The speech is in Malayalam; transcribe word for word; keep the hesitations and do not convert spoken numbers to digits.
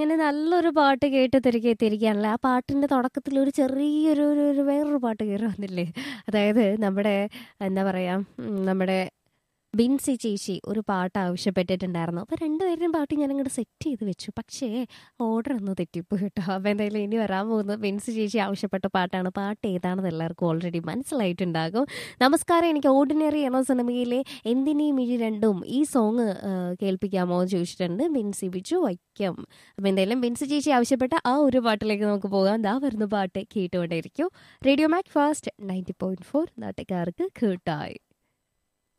അങ്ങനെ നല്ലൊരു പാട്ട് കേട്ട് തിരികെ എത്തിയിരിക്കുകയാണല്ലേ. ആ പാട്ടിന്റെ തുടക്കത്തിൽ ഒരു ചെറിയൊരു ഒരു ഒരു വേറൊരു പാട്ട് കേറി വന്നില്ലേ? അതായത് നമ്മുടെ എന്താ പറയാ, ഉം, നമ്മുടെ ബിൻസി ചേച്ചി ഒരു പാട്ട് ആവശ്യപ്പെട്ടിട്ടുണ്ടായിരുന്നു. അപ്പോൾ രണ്ടുപേരുടെയും പാട്ട് ഞാനങ്ങോട്ട് സെറ്റ് ചെയ്ത് വെച്ചു. പക്ഷേ ഓർഡർ ഒന്ന് തെറ്റിപ്പോയി കേട്ടോ. അപ്പോൾ എന്തായാലും ഇനി വരാൻ പോകുന്നത് ബിൻസി ചേച്ചി ആവശ്യപ്പെട്ട പാട്ടാണ്. പാട്ട് ഏതാണെന്ന് എല്ലാവർക്കും ഓൾറെഡി മനസ്സിലായിട്ടുണ്ടാകും. നമസ്കാരം, എനിക്ക് ഓർഡിനറി എന്ന സിനിമയിലെ എന്തിനീ മിഴി രണ്ടും ഈ സോങ് കേൾപ്പിക്കാമോ എന്ന് ചോദിച്ചിട്ടുണ്ട് ബിൻസി ബിജു വൈക്കം. അപ്പോൾ എന്തായാലും ബിൻസി ചേച്ചി ആവശ്യപ്പെട്ട ആ ഒരു പാട്ടിലേക്ക് നമുക്ക് പോകാം. ദാ വരുന്ന പാട്ട് കേട്ടുകൊണ്ടേയിരിക്കും. Radio Mac fast ninety point four നാട്ടുകാർക്ക് കേട്ടായി.